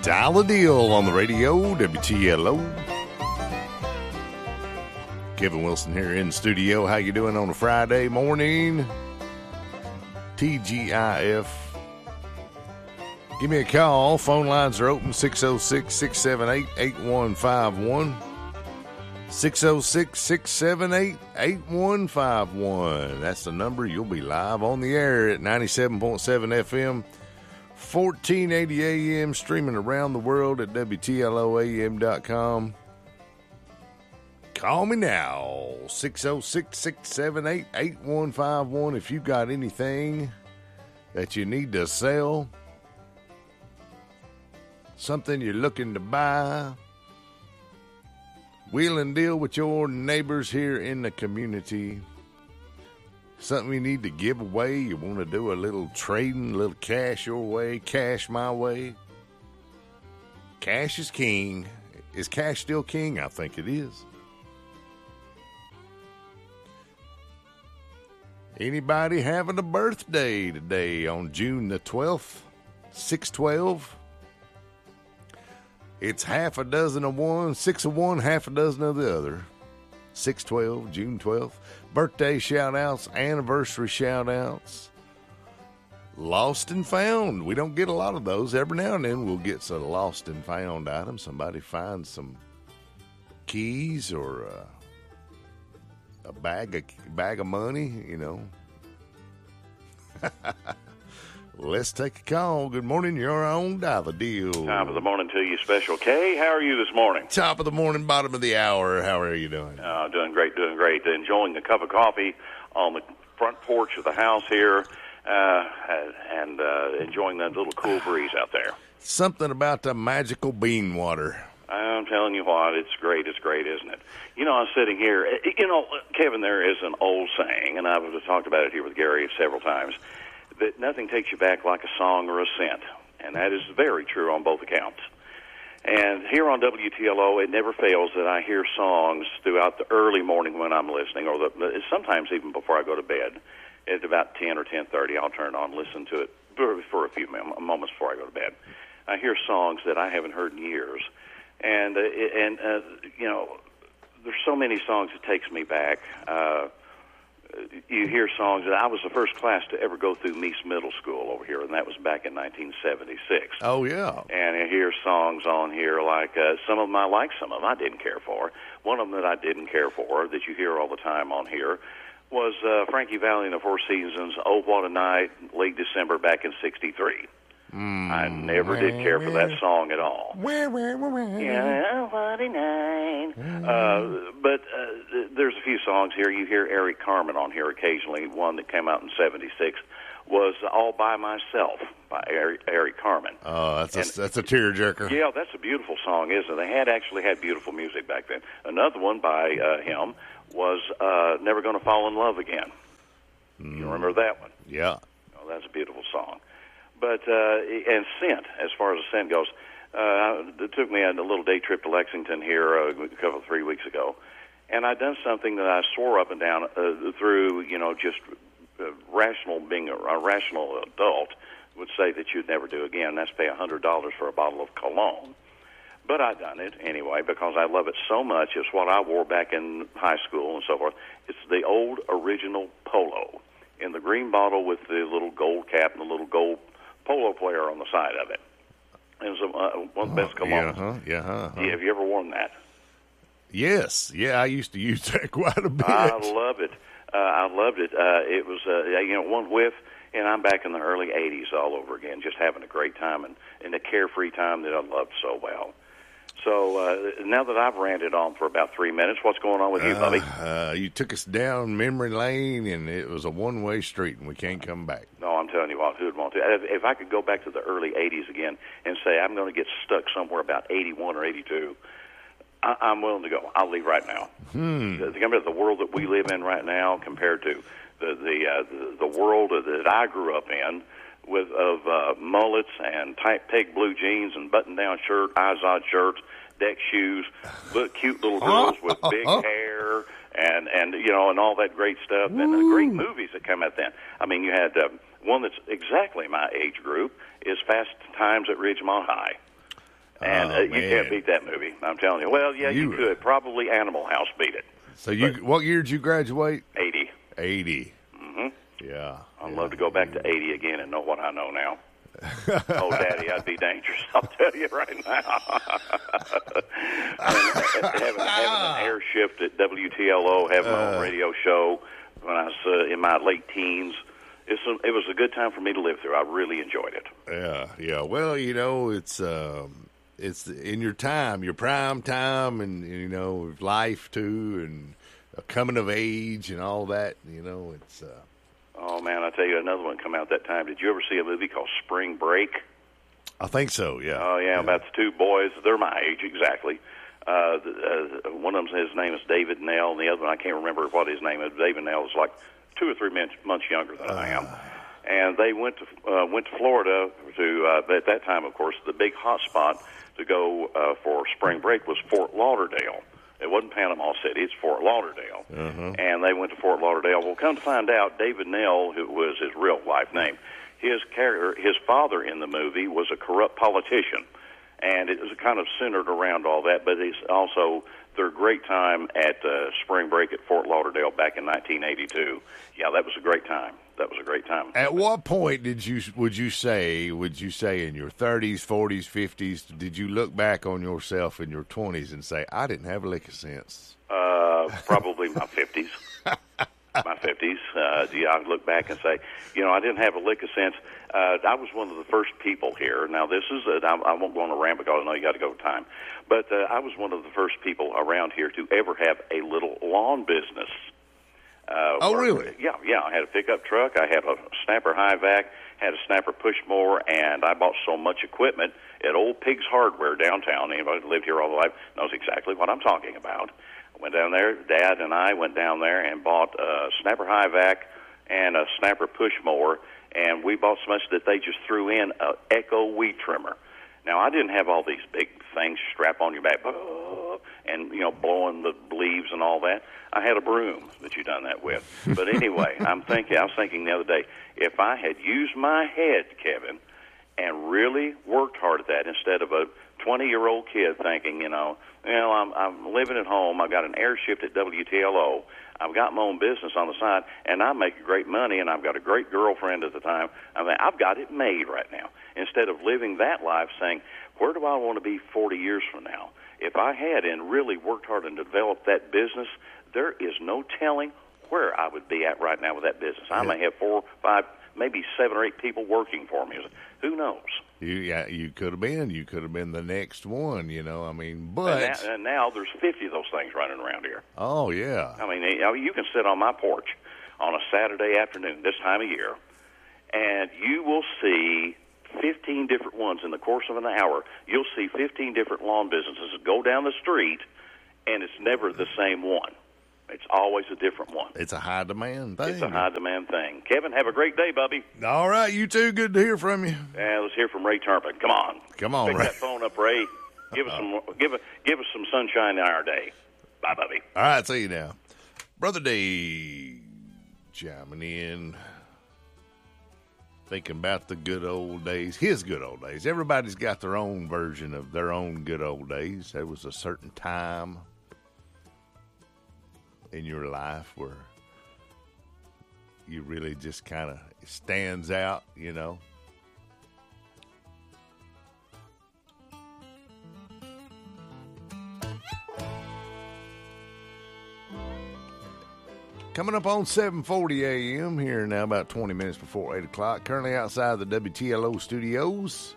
Dial a Deal on the radio, WTLO. Kevin Wilson here in the studio. How you doing on a Friday morning? TGIF. Give me a call. Phone lines are open, 606-678-8151. 606-678-8151. That's the number. You'll be live on the air at 97.7 FM, 1480 AM, streaming around the world at WTLOAM.com. Call me now, 606-678-8151. If you got anything that you need to sell, something you're looking to buy, wheel and deal with your neighbors here in the community, something you need to give away, you want to do a little trading, a little cash your way, cash my way. Cash is king. Is cash still king? I think it is. Anybody having a birthday today on June the 12th? 612. It's half a dozen of one, 6 of one, half a dozen of the other. 612, June 12th. Birthday shout-outs, anniversary shout-outs. Lost and found. We don't get a lot of those. Every now and then we'll get some lost and found items. Somebody finds some keys or a bag of money, you know. Let's take a call. Good morning. You're on Dial the Deal. Top of the morning to you, Special K. How are you this morning? Top of the morning, bottom of the hour. How are you doing? Doing great, doing great. Enjoying a cup of coffee on the front porch of the house here, and enjoying that little cool breeze out there. Something about the magical bean water. I'm telling you what, it's great, isn't it? You know, I'm sitting here, you know, Kevin, there is an old saying, and I've talked about it here with Gary several times, that nothing takes you back like a song or a scent, and that is very true on both accounts. And here on WTLO, it never fails that I hear songs throughout the early morning when I'm listening, or sometimes even before I go to bed. At about 10 or 10:30, I'll turn on and listen to it for a few moments before I go to bed. I hear songs that I haven't heard in years. And you know, there's so many songs that takes me back. You hear songs that I was the first class to ever go through Meese Middle School over here, and that was back in 1976. Oh, yeah. And I hear songs on here like some of them I like, some of them I didn't care for. One of them that I didn't care for that you hear all the time on here was Frankie Valli and the Four Seasons, Oh, What a Night, late December back in 63. I never did care for that song at all. Yeah, what a night. But there's a few songs here. You hear Eric Carmen on here occasionally. One that came out in 76 was All By Myself by Eric Carmen. Oh, that's a tearjerker. Yeah, that's a beautiful song, isn't it? They actually had beautiful music back then. Another one by him was Never Gonna Fall in Love Again. You remember that one? Yeah. Oh, that's a beautiful song. But, and scent, as far as the scent goes, it took me on a little day trip to Lexington here a couple of 3 weeks ago, and I'd done something that I swore up and down through, you know, just being a rational adult would say that you'd never do again. That's pay $100 for a bottle of cologne. But I done it anyway because I love it so much. It's what I wore back in high school and so forth. It's the old original Polo in the green bottle with the little gold cap and the little gold Polo player on the side of it. It was one of the best colognes. Yeah, have you ever worn that? Yes. Yeah, I used to use that quite a bit. I love it. I loved it. It was, you know, one whiff, and I'm back in the early 80s all over again, just having a great time and a carefree time that I loved so well. So now that I've ranted on for about 3 minutes, what's going on with you, Bubby? You took us down memory lane, and it was a one-way street, and we can't come back. No, I'm telling you what, who'd want to? If I could go back to the early 80s again and say I'm going to get stuck somewhere about 81 or 82, I'm willing to go. I'll leave right now. Remember the world that we live in right now compared to the world that I grew up in, of mullets and tight peg blue jeans and button-down shirt, Izod shirts, deck shoes, cute little girls with big hair, and you know, and all that great stuff, and the great movies that come out then. I mean, you had one that's exactly my age group is Fast Times at Ridgemont High. And you can't beat that movie. I'm telling you. Well, yeah, you could. Probably Animal House beat it. So what year did you graduate? 80. 80. Mm-hmm. Yeah. I'd love to go back to 80 again and know what I know now. Oh, Daddy, I'd be dangerous. I'll tell you right now. having an air shift at WTLO, having my own radio show when I was in my late teens, it was a good time for me to live through. I really enjoyed it. Yeah. Well, it's in your time, your prime time, and life too, and coming of age and all that. It's. Oh man, I tell you, another one come out that time. Did you ever see a movie called Spring Break? I think so. Yeah. Oh yeah, about the two boys. They're my age exactly. One of them, his name is David Nell, and the other one I can't remember what his name is. David Nell is like 2 or 3 months younger than I am. And they went to Florida to at that time, of course, the big hot spot to go for spring break was Fort Lauderdale. It wasn't Panama City; it's Fort Lauderdale. And they went to Fort Lauderdale. Well, come to find out, David Nell, who was his real life name, his father in the movie was a corrupt politician, and it was kind of centered around all that. But it's also their great time at spring break at Fort Lauderdale back in 1982. Yeah, that was a great time. That was a great time. At what point would you say in your 30s, 40s, 50s, did you look back on yourself in your 20s and say, I didn't have a lick of sense? Probably my 50s. My 50s. I look back and say, I didn't have a lick of sense. I was one of the first people here. Now, this is, I won't go on a rant because I know you got to go to time. But I was one of the first people around here to ever have a little lawn business. Really? Yeah. I had a pickup truck. I had a Snapper high vac, had a Snapper push mower, and I bought so much equipment at Old Pig's Hardware downtown. Anybody who lived here all their life knows exactly what I'm talking about. I went down there. Dad and I went down there and bought a Snapper high vac and a Snapper push mower, and we bought so much that they just threw in an Echo weed trimmer. Now, I didn't have all these big things strap on your back and, blowing the leaves and all that. I had a broom that you done that with. But anyway, I was thinking the other day, if I had used my head, Kevin, and really worked hard at that instead of a 20-year-old kid thinking, I'm living at home, I've got an air shift at WTLO, I've got my own business on the side, and I make great money, and I've got a great girlfriend at the time. I've got it made right now. Instead of living that life saying, where do I want to be 40 years from now? If I had and really worked hard and developed that business, there is no telling where I would be at right now with that business. I may have 4, 5, maybe 7 or 8 people working for me. Who knows? You could have been. You could have been the next one, but... And now there's 50 of those things running around here. Oh, yeah. You can sit on my porch on a Saturday afternoon this time of year, and you will see 15 different ones in the course of an hour. You'll see 15 different lawn businesses go down the street, and it's never the same one. It's always a different one. It's a high-demand thing. It's a high-demand thing. Kevin, have a great day, Bubby. All right, you too. Good to hear from you. Let's hear from Ray Turpin. Come on. Ray. Pick that phone up, Ray. Give us some sunshine in our day. Bye, Bubby. All right, see you now. Brother Dave chiming in, thinking about the good old days, his good old days. Everybody's got their own version of their own good old days. There was a certain time in your life where you really just kind of stands out, Coming up on 7:40 a.m. here now, about 20 minutes before 8 o'clock. Currently outside the WTLO studios,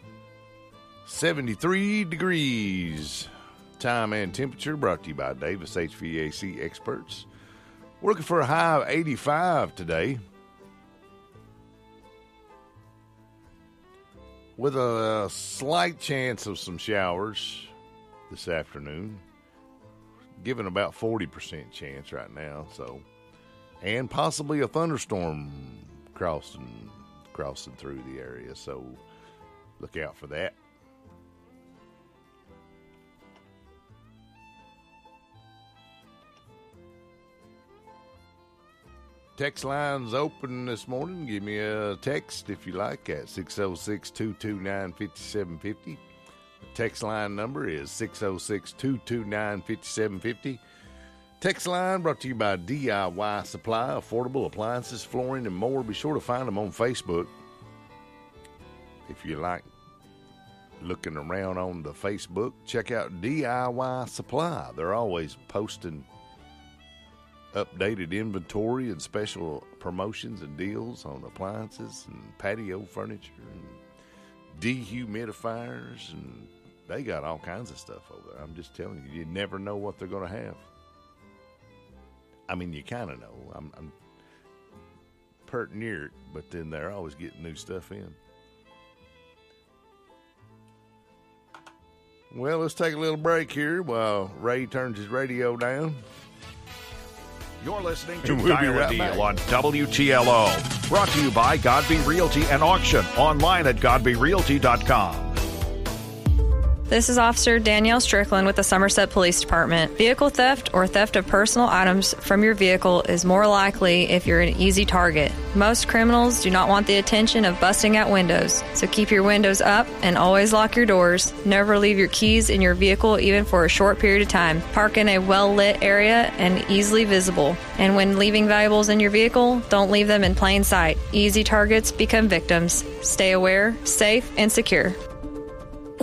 73 degrees. Time and temperature brought to you by Davis HVAC Experts. We're looking for a high of 85 today, with a slight chance of some showers this afternoon. Given about 40% chance right now, and possibly a thunderstorm crossing through the area, so look out for that. Text line's open this morning. Give me a text if you like at 606-229-5750. Text line number is 606-229-5750. Text line brought to you by DIY Supply, affordable appliances, flooring, and more. Be sure to find them on Facebook. If you like looking around on the Facebook, check out DIY Supply. They're always posting updated inventory and special promotions and deals on appliances and patio furniture and dehumidifiers, and they got all kinds of stuff over there. I'm just telling you, you never know what they're going to have. I mean, you kind of know. I'm pert near it, but then they're always getting new stuff in. Well, let's take a little break here while Ray turns his radio down. You're listening to Dial a Deal on WTLO. Brought to you by Godby Realty and Auction. Online at godbyrealty.com. This is Officer Danielle Strickland with the Somerset Police Department. Vehicle theft or theft of personal items from your vehicle is more likely if you're an easy target. Most criminals do not want the attention of busting out windows, so keep your windows up and always lock your doors. Never leave your keys in your vehicle even for a short period of time. Park in a well-lit area and easily visible. And when leaving valuables in your vehicle, don't leave them in plain sight. Easy targets become victims. Stay aware, safe, and secure.